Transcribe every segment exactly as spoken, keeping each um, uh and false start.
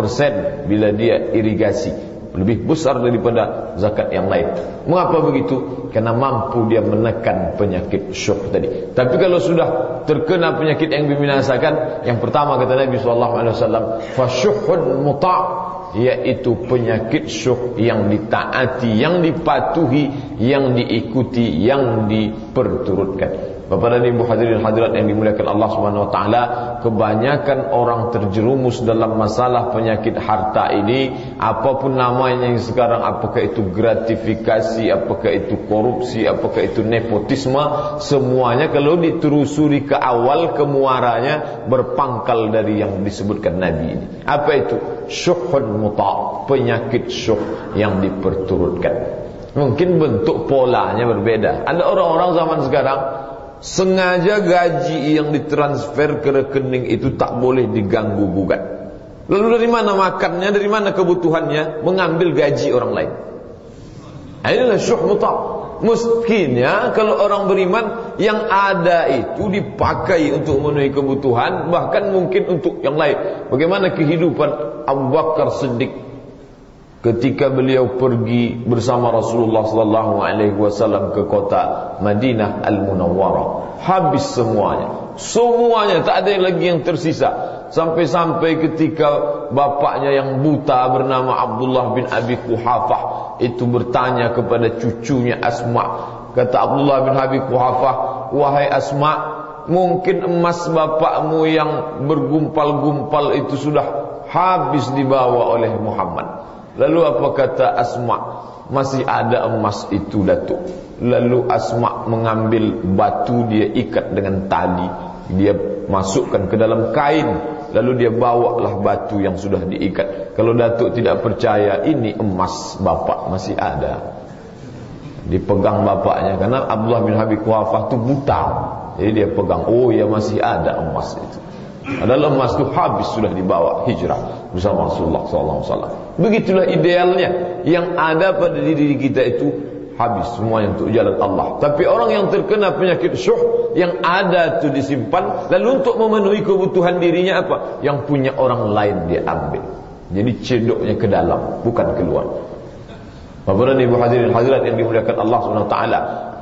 persen bila dia irigasi, lebih besar daripada zakat yang lain. Mengapa begitu? Karena mampu dia menekan penyakit syuh tadi. Tapi kalau sudah terkena penyakit yang membinasakan, yang pertama kata Nabi sallallahu alaihi wasallam, fasyuhun muta', yaitu penyakit syuh yang ditaati, yang dipatuhi, yang diikuti, yang diperturutkan. Bapak dan Ibu hadirin hadirat yang dimuliakan Allah Subhanahu wa taala, kebanyakan orang terjerumus dalam masalah penyakit harta ini, apapun namanya yang sekarang, apakah itu gratifikasi, apakah itu korupsi, apakah itu nepotisme, semuanya kalau diterusuri ke awal, kemuaranya berpangkal dari yang disebutkan Nabi ini. Apa itu? Syuhun muta', penyakit syuh yang diperturutkan. Mungkin bentuk polanya berbeda. Ada orang-orang zaman sekarang sengaja gaji yang ditransfer ke rekening itu tak boleh diganggu gugat. Lalu dari mana makannya, dari mana kebutuhannya? Mengambil gaji orang lain. Inilah syuh muta'. Mestinya kalau orang beriman, yang ada itu dipakai untuk memenuhi kebutuhan, bahkan mungkin untuk yang lain. Bagaimana kehidupan Abu Bakar Siddiq ketika beliau pergi bersama Rasulullah sallallahu alaihi wasallam ke kota Madinah Al-Munawwarah. Habis semuanya. Semuanya, tak ada lagi yang tersisa. Sampai-sampai ketika bapaknya yang buta bernama Abdullah bin Abi Quhafah itu bertanya kepada cucunya Asma. Kata Abdullah bin Abi Quhafah, "Wahai Asma, mungkin emas bapakmu yang bergumpal-gumpal itu sudah habis dibawa oleh Muhammad." Lalu apa kata Asma? Masih ada emas itu, Datuk. Lalu Asma mengambil batu, dia ikat dengan tali, dia masukkan ke dalam kain, lalu dia bawalah batu yang sudah diikat. Kalau Datuk tidak percaya, ini emas bapak masih ada. Dipegang bapaknya, karena Abdullah bin Habib Quhafah itu buta, jadi dia pegang, oh ya masih ada emas itu. Adalah emas itu habis, sudah dibawa hijrah bersama Rasulullah sallallahu alaihi wasallam. Begitulah idealnya. Yang ada pada diri kita itu habis semuanya untuk jalan Allah. Tapi orang yang terkena penyakit syuh, yang ada itu disimpan, lalu untuk memenuhi kebutuhan dirinya apa? Yang punya orang lain dia ambil. Jadi cedoknya ke dalam, bukan keluar. Bapak dan Ibu hadirin hadirat yang dimuliakan Allah Subhanahu wa taala,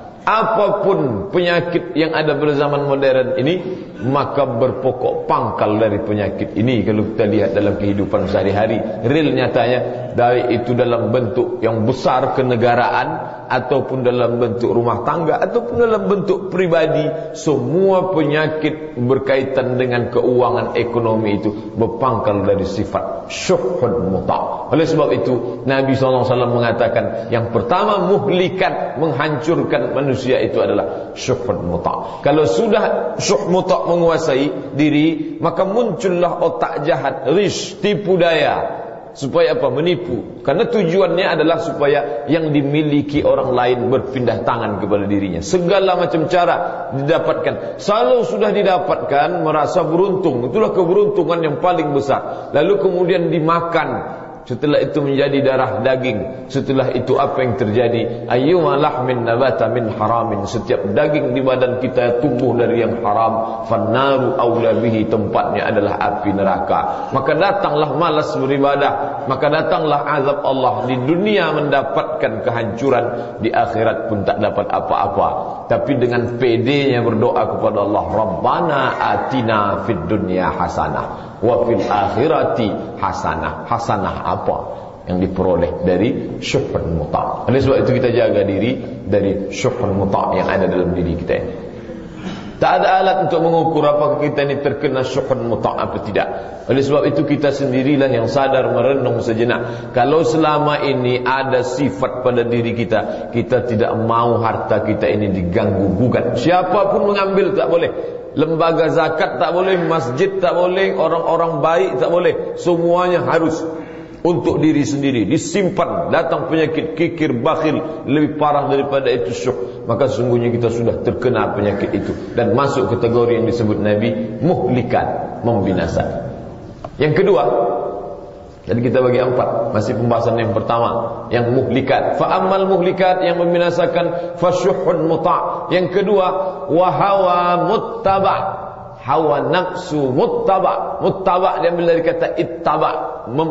apapun penyakit yang ada pada zaman modern ini, maka berpokok pangkal dari penyakit ini kalau kita lihat dalam kehidupan sehari-hari, real nyatanya, dari itu dalam bentuk yang besar kenegaraan, ataupun dalam bentuk rumah tangga, ataupun dalam bentuk pribadi, semua penyakit berkaitan dengan keuangan ekonomi itu berpangkal dari sifat syuhun muta'. Oleh sebab itu Nabi sallallahu alaihi wasallam mengatakan, yang pertama muhlikat, menghancurkan manusia itu adalah syuhun muta'. Kalau sudah syuh muta' menguasai diri, maka muncullah otak jahat, rish, tipu daya. Supaya apa? Menipu. Karena tujuannya adalah supaya yang dimiliki orang lain berpindah tangan kepada dirinya. Segala macam cara didapatkan. Kalau sudah didapatkan, merasa beruntung. Itulah keberuntungan yang paling besar. Lalu kemudian dimakan. Setelah itu menjadi darah daging. Setelah itu apa yang terjadi? Ayyuma lahmin nabata min haramin. Setiap daging di badan kita tumbuh dari yang haram, fannaru aula bihi, tempatnya adalah api neraka. Maka datanglah malas beribadah, maka datanglah azab Allah. Di dunia mendapatkan kehancuran, di akhirat pun tak dapat apa-apa. Tapi dengan pedenya berdoa kepada Allah, Rabbana atina fid dunya hasanah wa fil akhirati hasanah. Hasanah apa yang diperoleh dari syuhun muta'. Oleh sebab itu kita jaga diri dari syuhun muta' yang ada dalam diri kita ini. Tak ada alat untuk mengukur apakah kita ini terkena syuhun muta' apa tidak. Oleh sebab itu kita sendirilah yang sadar merenung sejenak. Kalau selama ini ada sifat pada diri kita, kita tidak mau harta kita ini diganggu gugat. Siapapun mengambil tak boleh. Lembaga zakat tak boleh, masjid tak boleh, orang-orang baik tak boleh. Semuanya harus untuk diri sendiri, disimpan. Datang penyakit kikir, bakhil, lebih parah daripada itu syuh, maka sesungguhnya kita sudah terkena penyakit itu dan masuk kategori yang disebut Nabi muhlikat, membinasakan. Yang kedua, jadi kita bagi empat, masih pembahasan yang pertama, yang muhlikat. Fa ammal muhlikat, yang membinasakan, fasyuhun muta'. Yang kedua, wa hawa muttaba', hawa nafsu muttaba'. Muttaba' diambil dari kata ittaba',